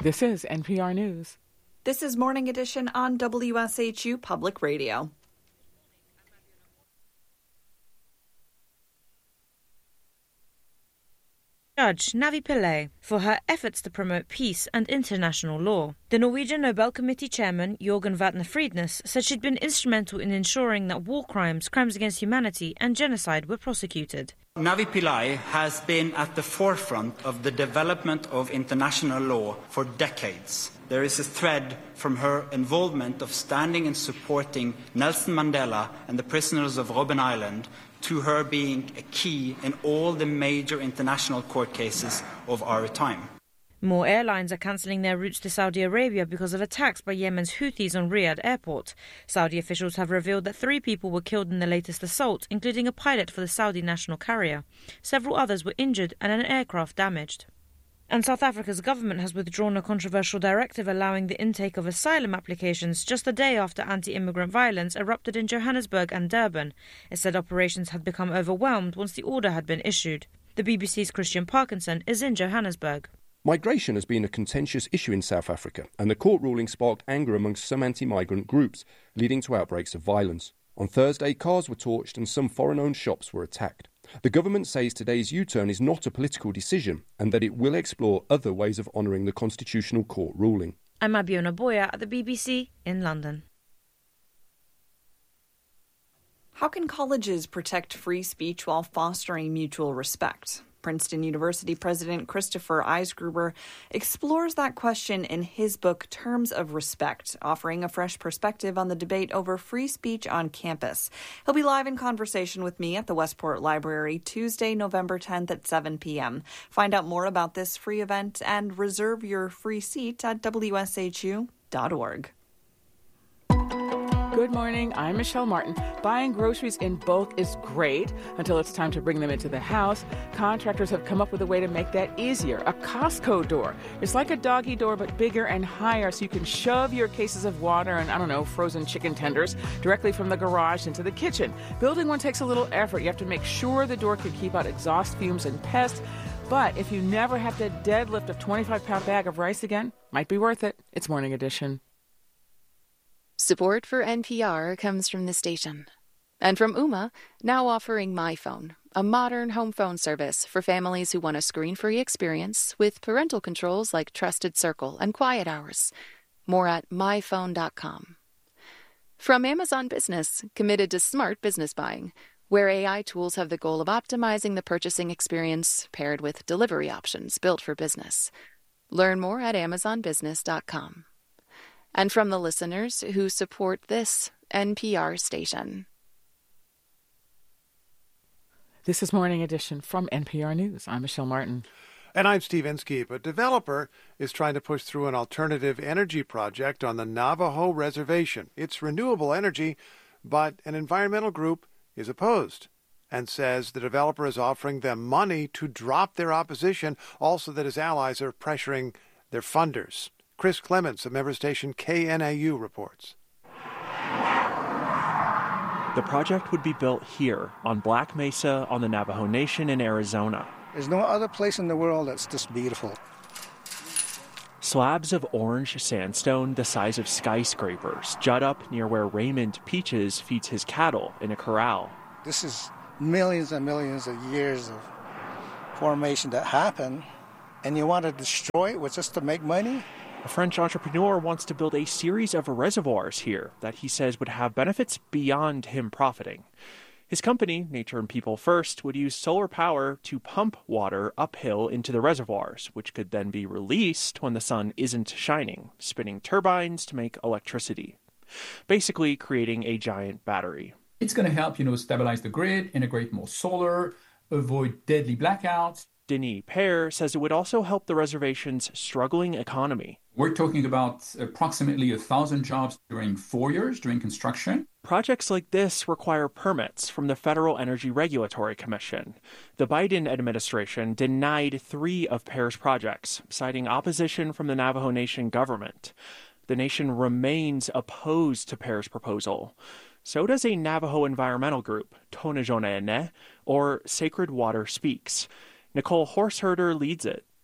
This is NPR News. This is Morning Edition on WSHU Public Radio. Judge Navi Pillay for her efforts to promote peace and international law. The Norwegian Nobel Committee chairman, Jorgen Vatne Friednes, said she'd been instrumental in ensuring that war crimes, crimes against humanity and genocide were prosecuted. Navi Pillay has been at the forefront of the development of international law for decades. There is a thread from her involvement of standing and supporting Nelson Mandela and the prisoners of Robben Island to her being a key in all the major international court cases of our time. More airlines are cancelling their routes to Saudi Arabia because of attacks by Yemen's Houthis on Riyadh airport. Saudi officials have revealed that 3 people were killed in the latest assault, including a pilot for the Saudi national carrier. Several others were injured and an aircraft damaged. And South Africa's government has withdrawn a controversial directive allowing the intake of asylum applications just a day after anti-immigrant violence erupted in Johannesburg and Durban. It said operations had become overwhelmed once the order had been issued. The BBC's Christian Parkinson is in Johannesburg. Migration has been a contentious issue in South Africa, and the court ruling sparked anger amongst some anti-migrant groups, leading to outbreaks of violence. On Thursday, cars were torched and some foreign-owned shops were attacked. The government says today's U-turn is not a political decision and that it will explore other ways of honouring the Constitutional Court ruling. I'm Abiona Boya at the BBC in London. How can colleges protect free speech while fostering mutual respect? Princeton University President Christopher Eisgruber explores that question in his book Terms of Respect, offering a fresh perspective on the debate over free speech on campus. He'll be live in conversation with me at the Westport Library Tuesday, November 10th at 7 p.m. Find out more about this free event and reserve your free seat at WSHU.org. Good morning, I'm Michelle Martin. Buying groceries in bulk is great until it's time to bring them into the house. Contractors have come up with a way to make that easier, a Costco door. It's like a doggy door, but bigger and higher, so you can shove your cases of water and, frozen chicken tenders directly from the garage into the kitchen. Building one takes a little effort. You have to make sure the door can keep out exhaust fumes and pests. But if you never have to deadlift a 25-pound bag of rice again, might be worth it. It's Morning Edition. Support for NPR comes from the station. And from Ooma, now offering MyPhone, a modern home phone service for families who want a screen-free experience with parental controls like Trusted Circle and Quiet Hours. More at myphone.com. From Amazon Business, committed to smart business buying, where AI tools have the goal of optimizing the purchasing experience paired with delivery options built for business. Learn more at amazonbusiness.com. And from the listeners who support this NPR station. This is Morning Edition from NPR News. I'm Michelle Martin. And I'm Steve Inskeep. A developer is trying to push through an alternative energy project on the Navajo Reservation. It's renewable energy, but an environmental group is opposed and says the developer is offering them money to drop their opposition, also that his allies are pressuring their funders. Chris Clements of member station KNAU reports. The project would be built here on Black Mesa on the Navajo Nation in Arizona. There's no other place in the world that's this beautiful. Slabs of orange sandstone the size of skyscrapers jut up near where Raymond Peaches feeds his cattle in a corral. This is millions and millions of years of formation that happened, and you want to destroy it just to make money? A French entrepreneur wants to build a series of reservoirs here that he says would have benefits beyond him profiting. His company, Nature and People First, would use solar power to pump water uphill into the reservoirs, which could then be released when the sun isn't shining, spinning turbines to make electricity, basically creating a giant battery. It's going to help, stabilize the grid, integrate more solar, avoid deadly blackouts. Denis Pear says it would also help the reservation's struggling economy. We're talking about approximately 1,000 jobs during 4 years during construction. Projects like this require permits from the Federal Energy Regulatory Commission. The Biden administration denied 3 of Pear's projects, citing opposition from the Navajo Nation government. The nation remains opposed to Pear's proposal. So does a Navajo environmental group, Tonajona Ene, or Sacred Water Speaks. Nicole Horseherder leads it.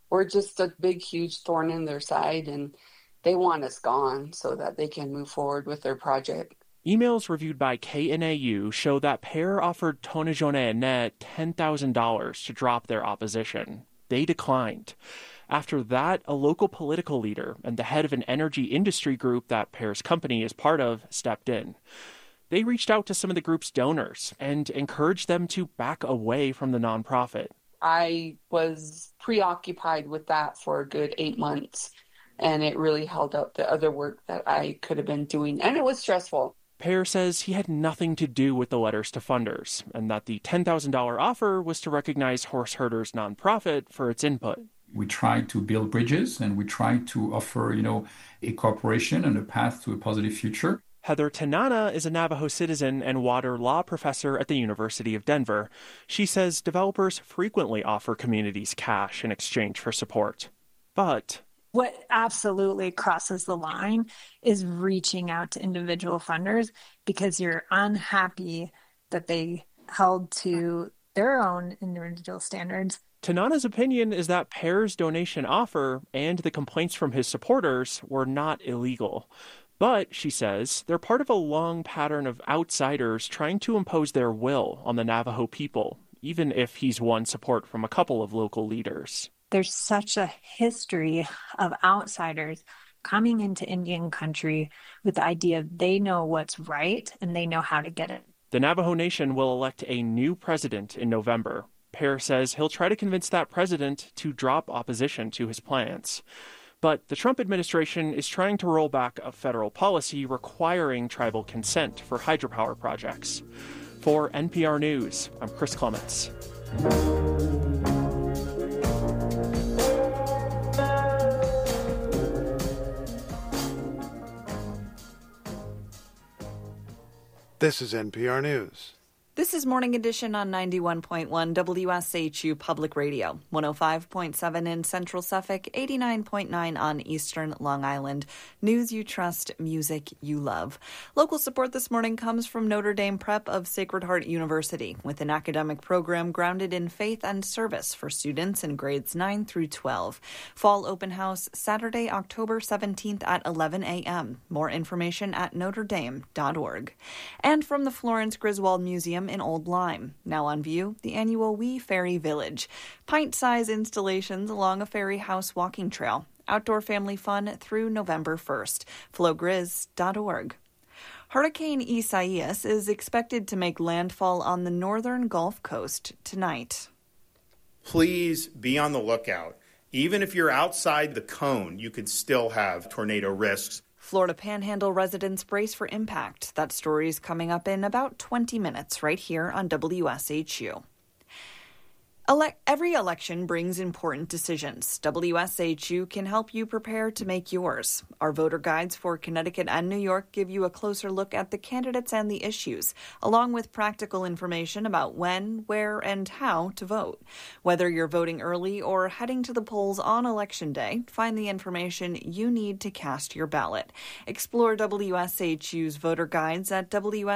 we're just a big, huge thorn in their side, and they want us gone so that they can move forward with their project. Emails reviewed by KNAU show that PAIR offered Tonijone Net $10,000 to drop their opposition. They declined. After that, a local political leader and the head of an energy industry group that PAIR's company is part of stepped in. They reached out to some of the group's donors and encouraged them to back away from the nonprofit. I was preoccupied with that for a good 8 months, and it really held up the other work that I could have been doing, and it was stressful. PAIR says he had nothing to do with the letters to funders, and that the $10,000 offer was to recognize Horse Herders nonprofit for its input. We try to build bridges, and we try to offer, a cooperation and a path to a positive future. Heather Tanana is a Navajo citizen and water law professor at the University of Denver. She says developers frequently offer communities cash in exchange for support. But what absolutely crosses the line is reaching out to individual funders because you're unhappy that they held to their own individual standards. Tanana's opinion is that PAIR's donation offer and the complaints from his supporters were not illegal. But, she says, they're part of a long pattern of outsiders trying to impose their will on the Navajo people, even if he's won support from a couple of local leaders. There's such a history of outsiders coming into Indian country with the idea they know what's right and they know how to get it. The Navajo Nation will elect a new president in November. PAIR says he'll try to convince that president to drop opposition to his plans. But the Trump administration is trying to roll back a federal policy requiring tribal consent for hydropower projects. For NPR News, I'm Chris Clements. This is NPR News. This is Morning Edition on 91.1 WSHU Public Radio, 105.7 in Central Suffolk, 89.9 on Eastern Long Island. News you trust, music you love. Local support this morning comes from Notre Dame Prep of Sacred Heart University, with an academic program grounded in faith and service for students in grades 9 through 12. Fall open house Saturday, October 17th at 11 a.m. More information at notredame.org. And from the Florence Griswold Museum in Old Lyme. Now on view, the annual Wee Ferry Village. Pint-size installations along a ferry house walking trail. Outdoor family fun through November 1st. flowgriz.org. Hurricane Isaias is expected to make landfall on the northern Gulf Coast tonight. Please be on the lookout. Even if you're outside the cone, you could still have tornado risks. Florida Panhandle residents brace for impact. That story is coming up in about 20 minutes right here on WSHU. Every election brings important decisions. WSHU can help you prepare to make yours. Our voter guides for Connecticut and New York give you a closer look at the candidates and the issues, along with practical information about when, where, and how to vote. Whether you're voting early or heading to the polls on Election Day, find the information you need to cast your ballot. Explore WSHU's voter guides at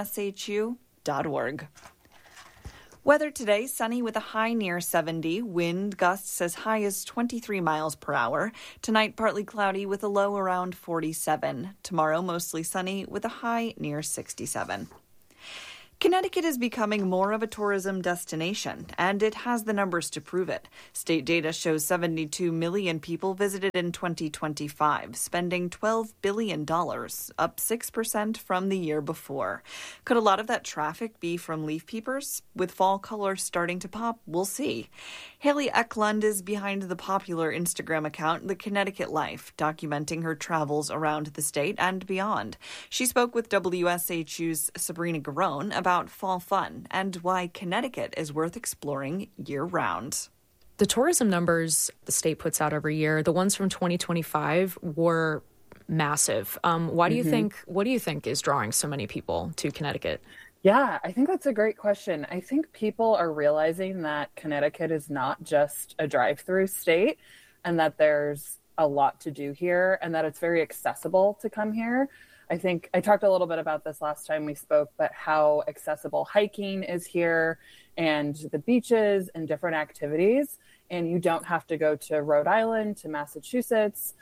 WSHU.org. Weather today, sunny with a high near 70, wind gusts as high as 23 miles per hour. Tonight, partly cloudy with a low around 47. Tomorrow, mostly sunny with a high near 67. Connecticut is becoming more of a tourism destination, and it has the numbers to prove it. State data shows 72 million people visited in 2025, spending $12 billion, up 6% from the year before. Could a lot of that traffic be from leaf peepers? With fall colors starting to pop, we'll see. Haley Eklund is behind the popular Instagram account, The Connecticut Life, documenting her travels around the state and beyond. She spoke with WSHU's Sabrina Garone about fall fun and why Connecticut is worth exploring year-round. The tourism numbers the state puts out every year, the ones from 2025 were massive. What do you think is drawing so many people to Connecticut? Yeah, I think that's a great question. I think people are realizing that Connecticut is not just a drive-through state and that there's a lot to do here and that it's very accessible to come here. I think I talked a little bit about this last time we spoke, but how accessible hiking is here and the beaches and different activities. and you don't have to go to Rhode Island, to Massachusetts,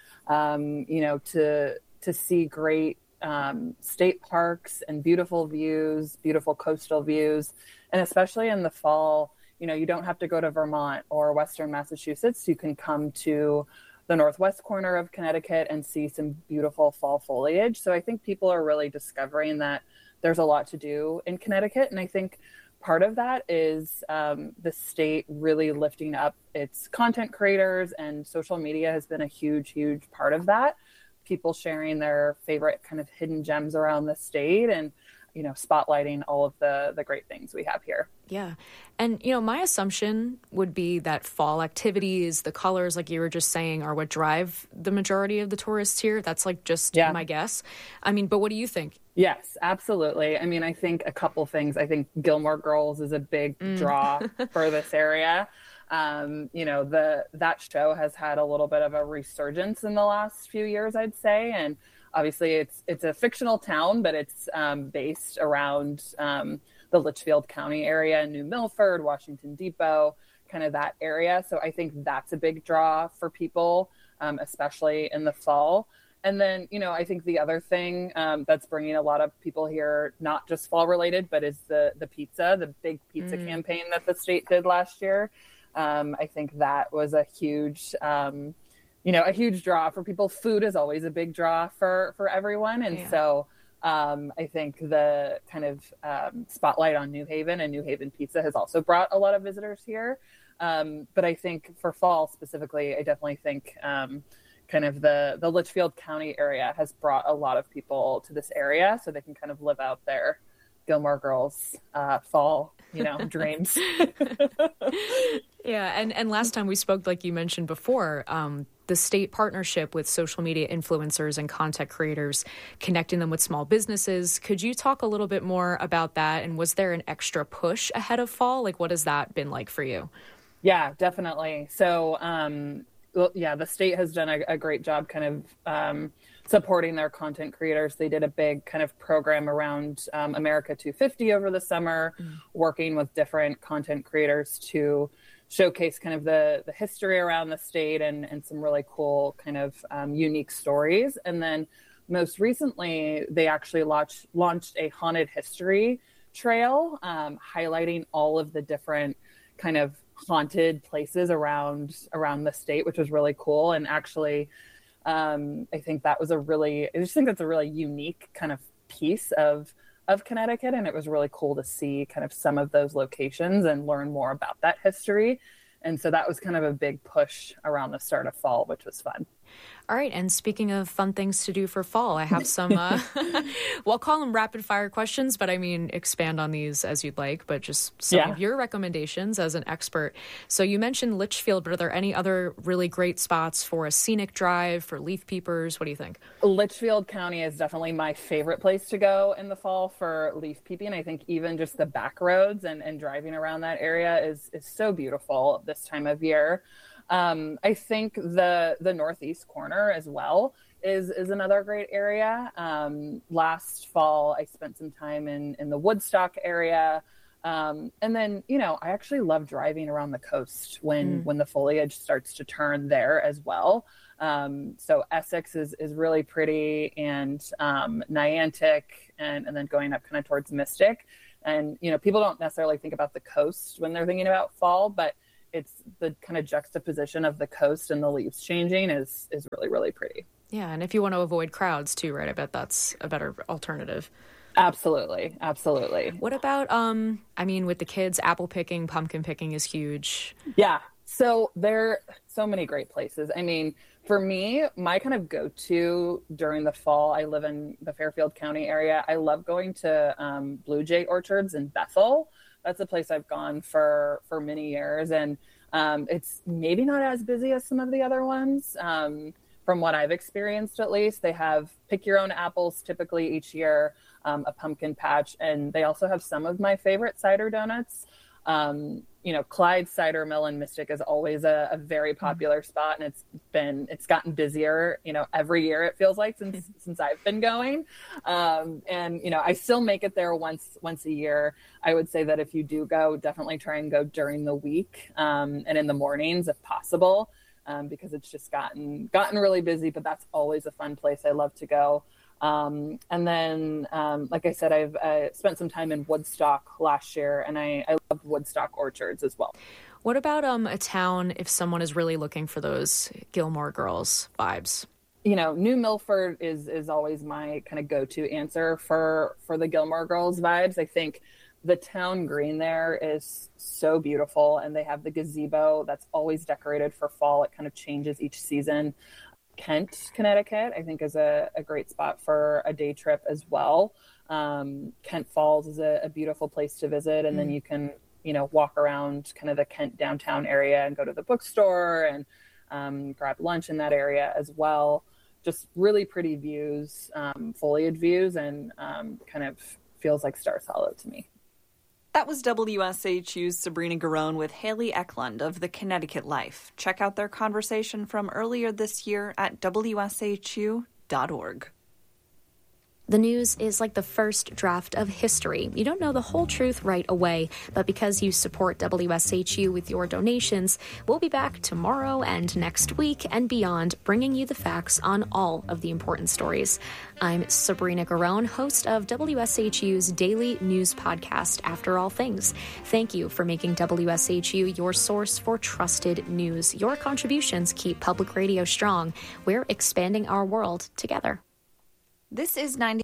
to see great state parks and beautiful views, beautiful coastal views. And especially in the fall, you don't have to go to Vermont or Western Massachusetts. You can come to the northwest corner of Connecticut and see some beautiful fall foliage. So I think people are really discovering that there's a lot to do in Connecticut. And I think part of that is the state really lifting up its content creators, and social media has been a huge, huge part of that. People sharing their favorite kind of hidden gems around the state and, spotlighting all of the great things we have here. Yeah. And, my assumption would be that fall activities, the colors, like you were just saying, are what drive the majority of the tourists here. That's my guess. But what do you think? Yes, absolutely. I think a couple things. I think Gilmore Girls is a big draw for this area. That show has had a little bit of a resurgence in the last few years, I'd say. And obviously it's a fictional town, but it's based around the Litchfield County area, New Milford, Washington Depot, kind of that area. So I think that's a big draw for people, especially in the fall. And then, I think the other thing that's bringing a lot of people here, not just fall related, but is the pizza, the big pizza campaign that the state did last year. I think that was a huge draw for people. Food is always a big draw for everyone. And so I think the kind of spotlight on New Haven and New Haven pizza has also brought a lot of visitors here. But I think for fall specifically, I definitely think kind of the Litchfield County area has brought a lot of people to this area so they can kind of live out their Gilmore Girls fall, dreams. Yeah. And last time we spoke, like you mentioned before, the state partnership with social media influencers and content creators, connecting them with small businesses. Could you talk a little bit more about that? And was there an extra push ahead of fall? Like, what has that been like for you? Yeah, definitely. So, the state has done a great job kind of supporting their content creators. They did a big kind of program around America 250 over the summer, working with different content creators to showcase kind of the history around the state and some really cool kind of unique stories. And then most recently, they actually launched a haunted history trail, highlighting all of the different kind of haunted places around the state, which was really cool. And actually, I think that's a really unique kind of piece of Connecticut. And it was really cool to see kind of some of those locations and learn more about that history. And so that was kind of a big push around the start of fall, which was fun. All right. And speaking of fun things to do for fall, I have some, I'll call them rapid fire questions, but expand on these as you'd like, but just some of your recommendations as an expert. So you mentioned Litchfield, but are there any other really great spots for a scenic drive, for leaf peepers? What do you think? Litchfield County is definitely my favorite place to go in the fall for leaf peeping. I think even just the back roads and driving around that area is so beautiful this time of year. I think the northeast corner as well is another great area. Last fall, I spent some time in the Woodstock area. And then, I actually love driving around the coast when the foliage starts to turn there as well. So Essex is really pretty, and Niantic, and then going up kind of towards Mystic. And, people don't necessarily think about the coast when they're thinking about fall, but it's the kind of juxtaposition of the coast and the leaves changing is really, really pretty. Yeah. And if you want to avoid crowds too, right? I bet that's a better alternative. Absolutely. Absolutely. What about, with the kids, apple picking, pumpkin picking is huge. Yeah. So there are so many great places. For me, my kind of go-to during the fall, I live in the Fairfield County area. I love going to Blue Jay Orchards in Bethel. That's a place I've gone for many years. And it's maybe not as busy as some of the other ones. From what I've experienced, at least, they have pick your own apples typically each year, a pumpkin patch. And they also have some of my favorite cider donuts. Clyde Cider Mill in Mystic is always a very popular spot, and it's gotten busier, every year it feels like since I've been going. And I still make it there once a year. I would say that if you do go, definitely try and go during the week, and in the mornings if possible, because it's just gotten really busy, but that's always a fun place. I love to go. And then, like I said, I've spent some time in Woodstock last year, and I love Woodstock orchards as well. What about a town if someone is really looking for those Gilmore Girls vibes? New Milford is always my kind of go-to answer for the Gilmore Girls vibes. I think the town green there is so beautiful, and they have the gazebo that's always decorated for fall. It kind of changes each season. Kent, Connecticut, I think is a great spot for a day trip as well. Kent Falls is a beautiful place to visit, and then you can, walk around kind of the Kent downtown area and go to the bookstore and grab lunch in that area as well. Just really pretty views, foliage views, and kind of feels like Stars Hollow to me. That was WSHU's Sabrina Garone with Haley Eklund of the Connecticut Life. Check out their conversation from earlier this year at WSHU.org. The news is like the first draft of history. You don't know the whole truth right away, but because you support WSHU with your donations, we'll be back tomorrow and next week and beyond, bringing you the facts on all of the important stories. I'm Sabrina Garone, host of WSHU's daily news podcast, After All Things. Thank you for making WSHU your source for trusted news. Your contributions keep public radio strong. We're expanding our world together. This is 90.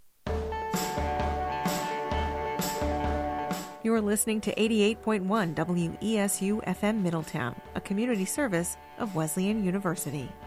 You're listening to 88.1 WESU FM Middletown, a community service of Wesleyan University.